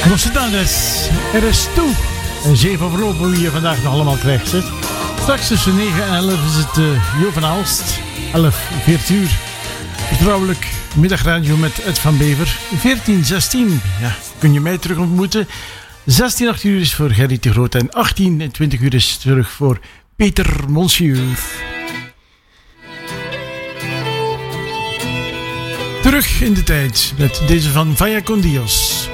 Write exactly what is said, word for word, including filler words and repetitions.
Nostradamus, er is toe. En zeven overlopen wie je vandaag nog allemaal krijgt. Zit. Straks tussen negen en elf is het uh, Jo van Aalst. elf, veertien uur. Vertrouwelijk middagradio met Ed van Bever. veertien, zestien, ja, kun je mij terug ontmoeten. zestien, achttien uur is voor Gerry de Groot. En achttien en twintig uur is terug voor Peter Monsieur. Terug in de tijd met deze van Vaya con Dios.